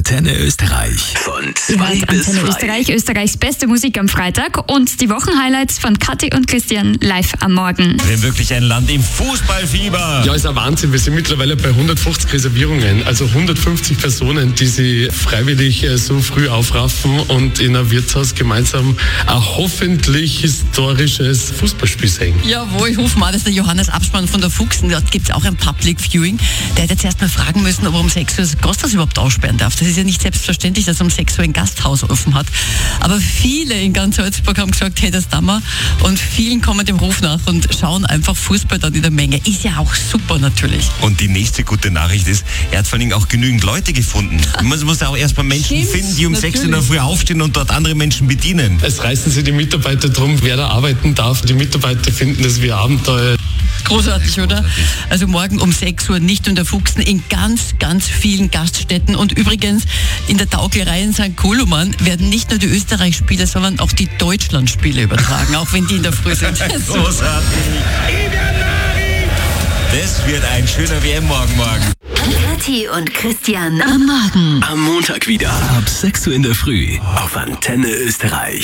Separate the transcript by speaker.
Speaker 1: Antenne Österreich. Von 2 bis
Speaker 2: Antenne
Speaker 1: 3.
Speaker 2: Österreich, Österreichs beste Musik am Freitag und die Wochenhighlights von Kathi und Christian live am Morgen.
Speaker 3: Wir sind wirklich ein Land im Fußballfieber.
Speaker 4: Ja, ist ein Wahnsinn. Wir sind mittlerweile bei 150 Reservierungen, also 150 Personen, die sich freiwillig so früh aufraffen und in einem Wirtshaus gemeinsam ein hoffentlich historisches Fußballspiel sehen.
Speaker 5: Jawohl, ich hoffe mal, dass der Johannes Abspann von der Fuchsen, dort gibt es auch ein Public Viewing, der hat jetzt erst mal fragen müssen, ob er um 6 Uhr das Gasthaus überhaupt aussperren darf. Das ist ja nicht selbstverständlich, dass er um 6 Uhr ein Gasthaus offen hat. Aber viele in ganz Salzburg haben gesagt, hey, das tun wir. Und vielen kommen dem Ruf nach und schauen einfach Fußball dann in der Menge. Ist ja auch super natürlich.
Speaker 3: Und die nächste gute Nachricht ist, er hat vor allem auch genügend Leute gefunden. Man muss auch erstmal Menschen finden, die um 6 Uhr in der Früh aufstehen und dort andere Menschen bedienen.
Speaker 4: Es reißen sich die Mitarbeiter drum, wer da arbeiten darf. Die Mitarbeiter finden das wie Abenteuer.
Speaker 5: Großartig, oder? Also morgen um 6 Uhr nicht in der Fuchsen, in ganz, ganz vielen Gaststätten. Und übrigens in der Taugelei in St. Koloman werden nicht nur die Österreich-Spiele, sondern auch die Deutschland-Spiele übertragen, auch wenn die in der Früh sind.
Speaker 3: Großartig. Das wird ein schöner WM-Morgen morgen.
Speaker 6: Kathi und Christian am Morgen.
Speaker 1: Am Montag wieder ab 6 Uhr in der Früh auf Antenne Österreich.